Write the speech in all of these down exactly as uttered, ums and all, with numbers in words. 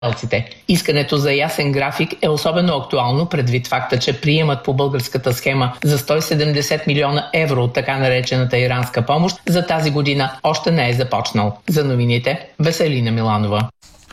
Искането за ясен график е особено актуално предвид факта, че приемат по българската схема за сто и седемдесет милиона евро от така наречената иранска помощ за тази година още не е започнал. За новините Веселина Миланова.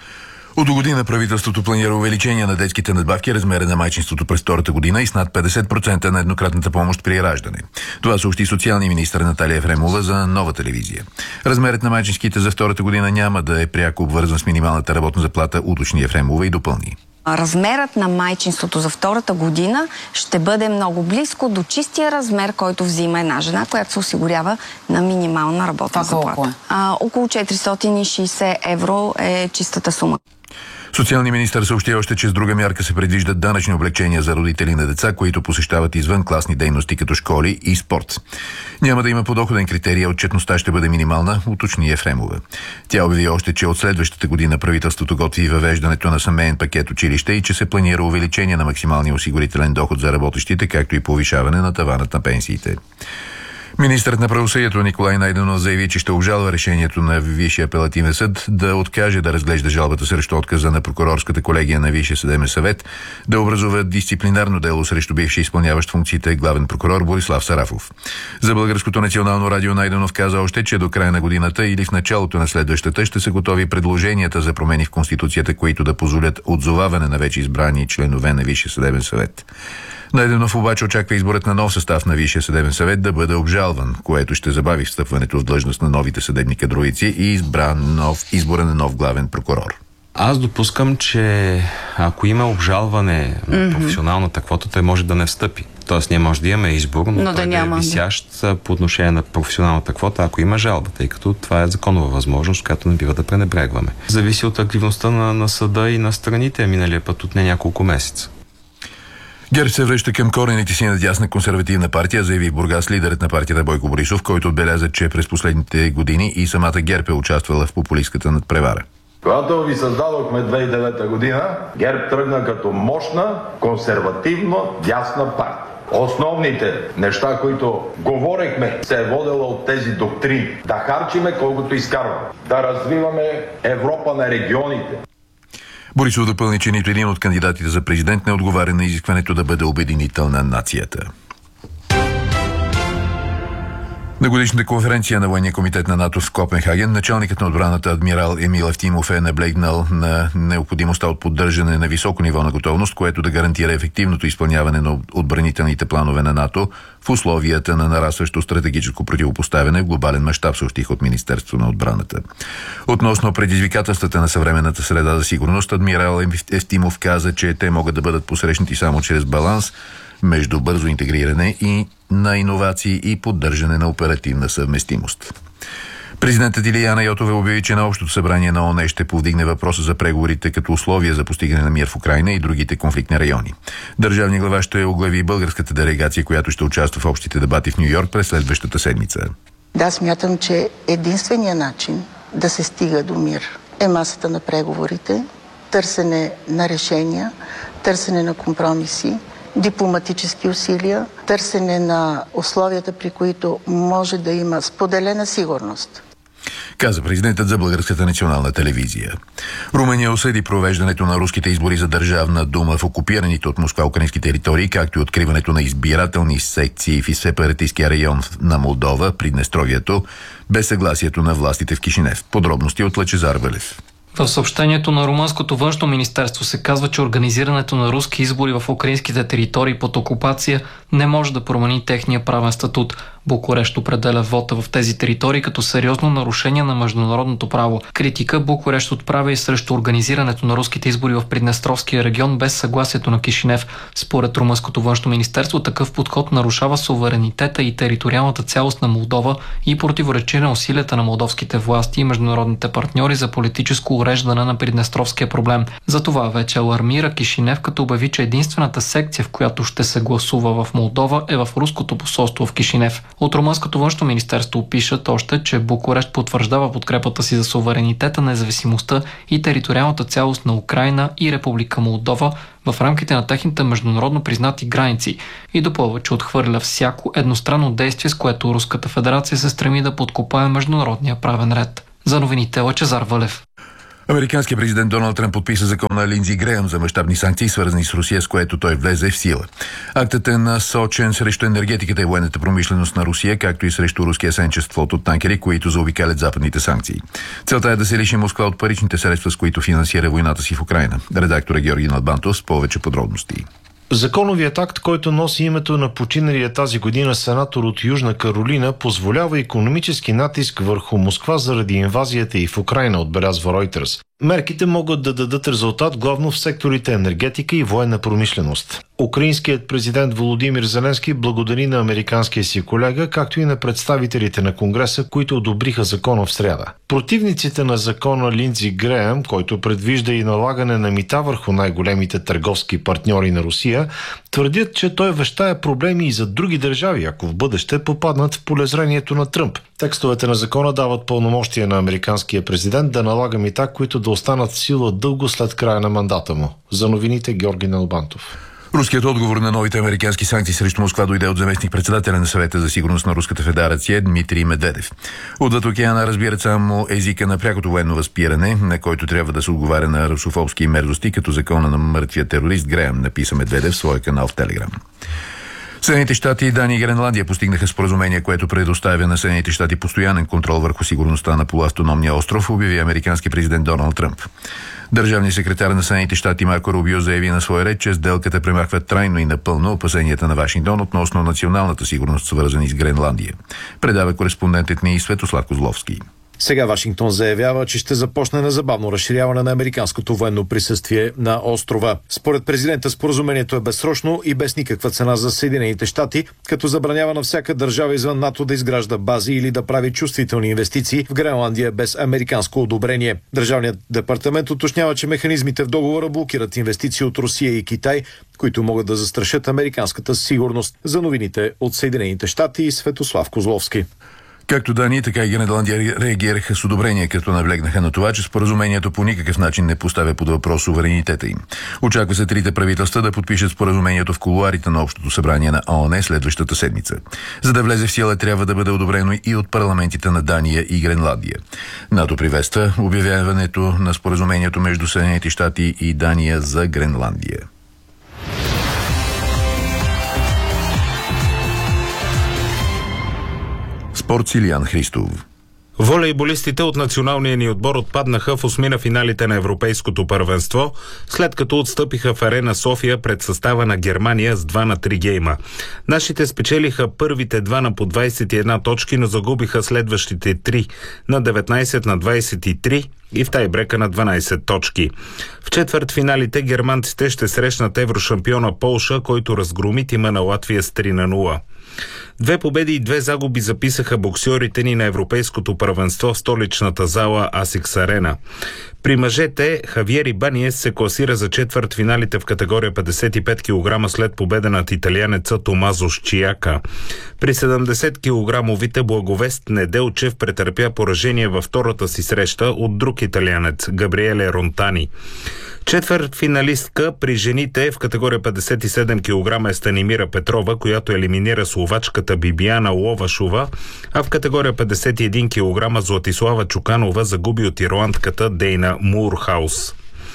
От до година правителството планира увеличение на детските надбавки, размера на майчинството през втората година и с над петдесет процента на еднократната помощ при раждане. Това съобщи социалния министър Наталия Ефремова за Нова телевизия. Размерът на майчинските за втората година няма да е пряко обвързан с минималната работна заплата, уточни Ефремова и допълни. Размерът на майчинството за втората година ще бъде много близко до чистия размер, който взима една жена, която се осигурява на минимална работна заплата. А, около четиристотин и шейсет евро е чистата сума. Социалният министър съобщи още, че с друга мярка се предвиждат данъчни облекчения за родители на деца, които посещават извън класни дейности като школи и спорт. Няма да има подоходен критерий, а отчетността ще бъде минимална, уточни Ефремова. Тя обяви още, че от следващата година правителството готви въвеждането на семейен пакет училище и че се планира увеличение на максималния осигурителен доход за работещите, както и повишаване на таванът на пенсиите. Министърът на правосъдието Николай Найденов заяви, че ще обжалва решението на Висшия апелативен съд да откаже да разглежда жалбата срещу отказа на прокурорската колегия на Висшия съдебен съвет да образува дисциплинарно дело срещу бивши изпълняващ функциите главен прокурор Борислав Сарафов. За Българското национално радио Найденов каза още, че до края на годината или в началото на следващата ще са готови предложенията за промени в Конституцията, които да позволят отзоваване на вече избрани членове на Висшия съдебен съвет. Найденов обаче очаква изборът на нов състав на Висшия съдебен съвет да бъде обжалван, което ще забави встъпването в длъжност на новите съдебни кадровици и избран нов, избора на нов главен прокурор. Аз допускам, че ако има обжалване на mm-hmm. професионалната квота, той може да не встъпи. Тоест ние може да имаме избор, но, но той да няма, е висящ да. По отношение на професионалната квота, ако има жалба, тъй като това е законова възможност, която не бива да пренебрегваме. Зависи от активността на, на съда и на страните миналия път от не няколко месеца. ГЕРБ се връща към корените си на дясна консервативна партия, заяви в Бургас лидерът на партията Бойко Борисов, който отбеляза, че през последните години и самата ГЕРБ е участвала в популистката надпревара. Когато ви създадохме две хиляди и девета година, ГЕРБ тръгна като мощна, консервативна, дясна партия. Основните неща, които говорехме, се е водела от тези доктрини. Да харчиме колкото изкарваме. Да развиваме Европа на регионите. Борисов допълни, че нито един от кандидатите за президент не отговаря на изискването да бъде обединител на нацията. На годишната конференция на Военния комитет на НАТО в Копенхаген, началникът на отбраната адмирал Емил Евтимов е наблегнал на необходимостта от поддържане на високо ниво на готовност, което да гарантира ефективното изпълняване на отбранителните планове на НАТО в условията на нарастващо стратегическо противопоставяне в глобален мащаб, съобщих от Министерството на отбраната. Относно предизвикателствата на съвременната среда за сигурност, адмирал Евтимов каза, че те могат да бъдат посрещнати само чрез баланс между бързо интегриране и на иновации и поддържане на оперативна съвместимост. Президентът Илияна Йотова обяви, че на Общото събрание на ООН ще повдигне въпроса за преговорите като условия за постигане на мир в Украйна и другите конфликтни райони. Държавният глава ще оглави българската делегация, която ще участва в общите дебати в Ню Йорк през следващата седмица. Да, смятам, че единственият начин да се стига до мир е масата на преговорите, търсене на решения, търсене на компромиси, дипломатически усилия, търсене на условията, при които може да има споделена сигурност. Каза президентът за Българската национална телевизия. Румъния осъди провеждането на руските избори за държавна дума в окупираните от Москва украински територии, както и откриването на избирателни секции в сепаратистския район на Молдова, Приднестровието, без съгласието на властите в Кишинев. Подробности от Лъчезар Велев. В съобщението на румънското външно министерство се казва, че организирането на руски избори в украинските територии под окупация не може да промени техния правен статут. Букурещ определя вота в тези територии като сериозно нарушение на международното право. Критика Букурещ отправя и срещу организирането на руските избори в Приднестровския регион без съгласието на Кишинев. Според румънското външно министерство такъв подход нарушава суверенитета и териториалната цялост на Молдова и противоречи на усилията на молдовските власти и международните партньори за политическо уреждане на приднестровския проблем. Затова вече алармира Кишинев, като обяви, че единствената секция, в която ще се гласува в Молдова, е в руското посолство в Кишинев. От румънското външно министерство пишат още, че Букурещ потвърждава подкрепата си за суверенитета, независимостта и териториалната цялост на Украйна и Република Молдова в рамките на техните международно признати граници и допълва, че отхвърля всяко едностранно действие, с което Руската федерация се стреми да подкопае международния правен ред. За новините Лъчезар Вълев. Американският президент Доналд Тръмп подписа закона Линдзи Греъм за мащабни санкции, свързани с Русия, с което той влезе в сила. Актът е насочен срещу енергетиката и военната промишленост на Русия, както и срещу руския сенчест флот от танкери, които заобикалят западните санкции. Целта е да се лиши Москва от паричните средства, с които финансира войната си в Украйна. Редактора Георги Надбантов с повече подробности. Законовият акт, който носи името на починалия тази година сенатор от Южна Каролина, позволява икономически натиск върху Москва заради инвазията и в Украйна, отбелязва Reuters. Мерките могат да дадат резултат главно в секторите енергетика и военна промишленост. Украинският президент Володимир Зеленски благодари на американския си колега, както и на представителите на Конгреса, които одобриха закона в сряда. Противниците на закона Линдзи Греъм, който предвижда и налагане на мита върху най-големите търговски партньори на Русия, твърдят, че той вещае проблеми и за други държави, ако в бъдеще попаднат в полезрението на Тръмп. Текстовете на закона дават пълномощия на американския президент да налага мита, които да останат в сила дълго след края на мандата му. За новините Георги Налбантов. Руският отговор на новите американски санкции срещу Москва дойде от заместник-председателя на Съвета за сигурност на Руската федерация Дмитрий Медведев. Отвъд океана разбират само езика на прякото военно възпиране, на който трябва да се отговаря на русофобски мерзости, като закона на мъртвия терорист Греъм, написа Медведев в своя канал в Телеграм. Съединените щати, Дания и Гренландия постигнаха споразумение, което предоставя на Съединените щати постоянен контрол върху сигурността на полуавтономния остров, обяви американски президент Доналд Тръмп. Държавният секретар на Съединените щати Марко Рубио заяви на своя реч, че сделката премахва трайно и напълно опасенията на Вашингтон относно националната сигурност, свързани с Гренландия. Предава кореспондентът ни Светослав Козловски. Сега Вашингтон заявява, че ще започне незабавно разширяване на американското военно присъствие на острова. Според президента споразумението е безсрочно и без никаква цена за Съединените щати, като забранява на всяка държава извън НАТО да изгражда бази или да прави чувствителни инвестиции в Гренландия без американско одобрение. Държавният департамент уточнява, че механизмите в договора блокират инвестиции от Русия и Китай, които могат да застрашат американската сигурност. За новините от Съединените щати и Светослав Козловски. Както Дания, така и Гренландия реагираха с одобрение, като наблегнаха на това, че споразумението по никакъв начин не поставя под въпрос суверенитета им. Очаква се трите правителства да подпишат споразумението в кулоарите на Общото събрание на ООН следващата седмица. За да влезе в сила, трябва да бъде одобрено и от парламентите на Дания и Гренландия. НАТО приветства обявяването на споразумението между Съединените щати и Дания за Гренландия. Спорт с Илиян Христов. Волейболистите от националния ни отбор отпаднаха в осмина финалите на Европейското първенство, след като отстъпиха в Арена София пред състава на Германия с два на три гейма. Нашите спечелиха първите два на по двадесет и една точки, но загубиха следващите три на деветнадесет на двадесет и три и в тайбрека на дванадесет точки. В четвъртфиналите германците ще срещнат еврошампиона Полша, който разгроми тима на Латвия с три на нула. Две победи и две загуби записаха боксьорите ни на Европейското първенство в столичната зала Асикс Арена. При мъжете Хавиер Ибаниес се класира за четвъртфиналите в категория петдесет и пет килограма след победа над италианеца Томазо Шчияка. При седемдесет килограмовите Благовест Неделчев претърпя поражение във втората си среща от друг италианец Габриеле Ронтани. Четвъртфиналистка при жените в категория петдесет и седем килограма е Станимира Петрова, която елиминира словачката Бибияна Ловашова, а в категория петдесет и един килограма Златислава Чуканова загуби от ирландката Дейна Мурхаус.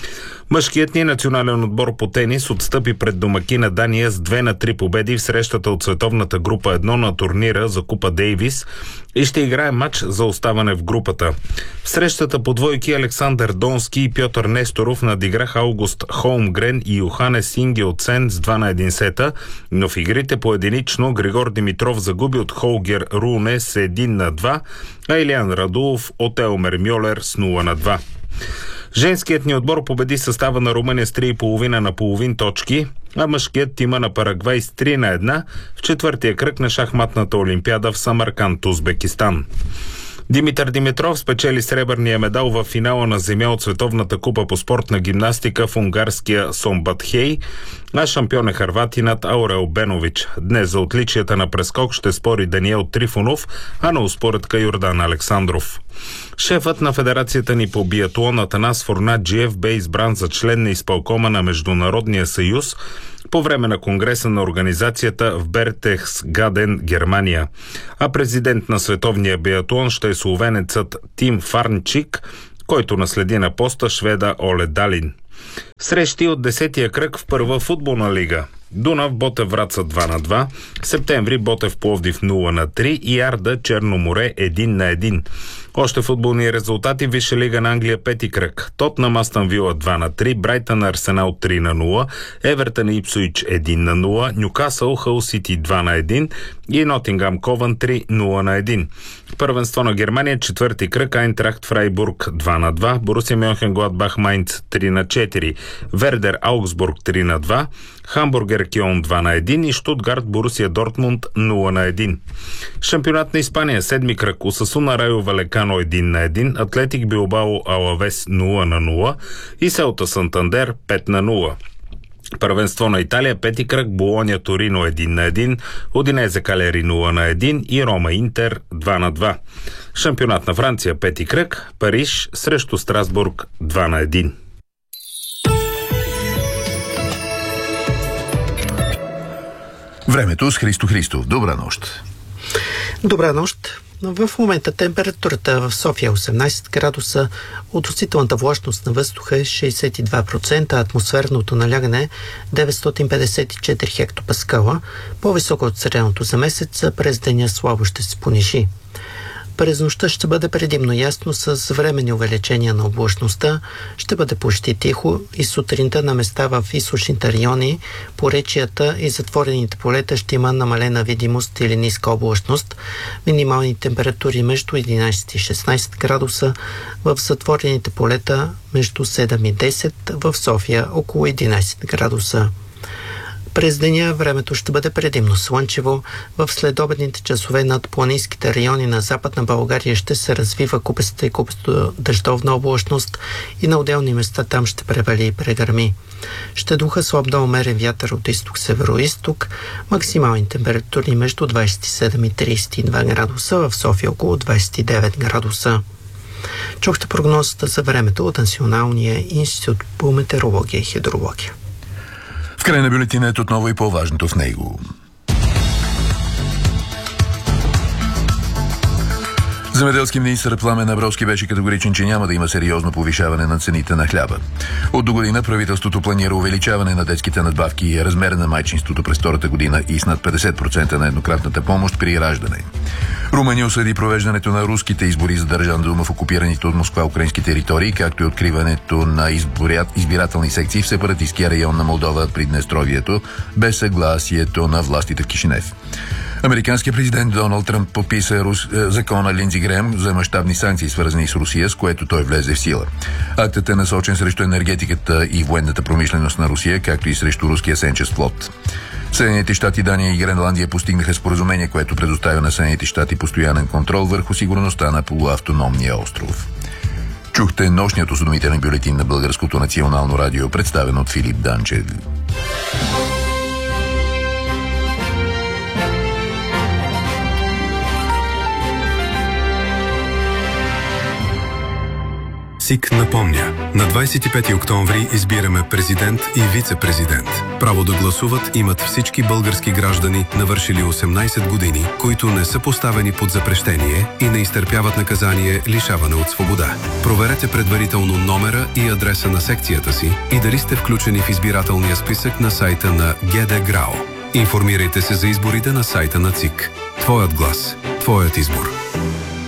Мъжкият ни национален отбор по тенис отстъпи пред домакина Дания с две на три победи в срещата от световната група едно на турнира за Купа Дейвис и ще играе матч за оставане в групата. В срещата по двойки Александър Донски и Пьотър Несторов надиграха Аугуст Холмгрен и Йоханес Ингелцен с два на един сета, но в игрите по единично Григор Димитров загуби от Холгер Руне с един на два, а Илиан Радулов от Елмер Мьолер с нула на два. Женският ни отбор победи състава на Румъния с три и половина на половин точки, а мъжкият тима на Парагвай с три на една в четвъртия кръг на шахматната олимпиада в Самарканд, Узбекистан. Димитър Димитров спечели сребърния медал в финала на земя от Световната купа по спортна гимнастика в унгарския Сомбатхей, а шампион е хърватинът Аурел Бенович. Днес за отличията на прескок ще спори Даниел Трифонов, а на успоредка Йордан Александров. Шефът на Федерацията ни по биатлон Атанас Форнаджиев бе избран за член на изпълкома на Международния съюз по време на конгреса на организацията в Бертехсгаден, Германия. А президент на световния биатлон ще е словенецът Тим Фарнчик, който наследи на поста шведа Оле Далин. Срещи от десетия кръг в първа футболна лига. Дунав Ботев Враца два на два, Септември Ботев Пловдив нула на три и Арда Черно море един на един. Още футболни резултати: Висша лига на Англия пети кръг. Тотнъм Астън Вила два на три, Брайтън Арсенал три на нула, Евертън Ипсуич един на нула, Нюкасъл Хъл Сити два на един и Нотингам Ковънтри нула на един. Първенство на Германия четвърти кръг. Айнтрахт Фрайбург два на два, Борусия Мьонхенгладбах Майнц три на четири, Вердер Аугсбург три на два, Хамбургер Кьон два на един и Штутгарт Борусия Дортмунд нула на един. Шампионат на Испания седми кръг. Осасуна Райо Валекано един на един, Атлетик Билбао Алавес нула на нула и Селта Сантандер пет на нула. Първенство на Италия пети кръг. Болония Торино един на един, Удинезе Калери нула на един и Рома Интер два на два. Шампионат на Франция пети кръг. Париж срещу Страсбург два на един. Времето с Христо Христов. Добра нощ. Добра нощ. В момента температурата в София е осемнайсет градуса, относителната влажност на въздуха е шейсет и два процента, атмосферното налягане е деветстотин петдесет и четири хектопаскала, по-високо от средното за месеца, през деня слабо ще се понижи. През нощта ще бъде предимно ясно с временни увеличения на облачността, ще бъде почти тихо и сутринта на места в източните райони, поречията и затворените полета ще има намалена видимост или ниска облачност, минимални температури между единайсет и шестнайсет градуса, в затворените полета между седем и десет, в София около единайсет градуса. През деня времето ще бъде предимно слънчево. В следобедните часове над планинските райони на Западна България ще се развива купеста и купесто дъждовна облачност и на отделни места там ще превали и прегърми. Ще духа слаб до умерен вятър от изток-северо-исток, максимални температури между двайсет и седем и трийсет и два градуса, в София около двайсет и девет градуса. Чухте прогнозата за времето от Националния институт по метеорология и хидрология. В край на бюлетина е отново и по-важното в него. Земеделски министър Пламен Абровски беше категоричен, че няма да има сериозно повишаване на цените на хляба. От до година правителството планира увеличаване на детските надбавки и размера на майчинството през втората година и с над петдесет процента на еднократната помощ при раждане. Румъния осъди провеждането на руските избори за Държавна дума в окупираните от Москва украински територии, както и откриването на изборят, избирателни секции в сепаратистския район на Молдова при Днестровието, без съгласието на властите в Кишинев. Американският президент Доналд Тръмп подписа рус... закона Линдзи Греъм за мащабни санкции, свързани с Русия, с което той влезе в сила. Актът е насочен срещу енергетиката и военната промишленост на Русия, както и срещу руския сенчест флот. Съединените щати, Дания и Гренландия постигнаха споразумение, което предоставя на Съединените щати постоянен контрол върху сигурността на полуавтономния остров. Чухте нощният осведомителен бюлетин на Българското национално радио, представен от Филип Данчев. СИК напомня, на двайсет и пети октомври избираме президент и вице-президент. Право да гласуват имат всички български граждани, навършили осемнайсет години, които не са поставени под запрещение и не изтърпяват наказание лишаване от свобода. Проверете предварително номера и адреса на секцията си и дали сте включени в избирателния списък на сайта на ГД ГРАО. Информирайте се за изборите на сайта на ЦИК. Твоят глас, твоят избор.